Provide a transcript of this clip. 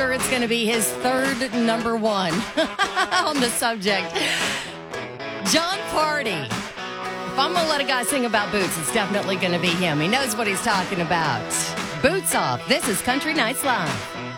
It's going to be his third number one on the subject. John Party. If I'm going to let a guy sing about boots, it's definitely going to be him. He knows what he's talking about. Boots Off. This is Country Nights Live.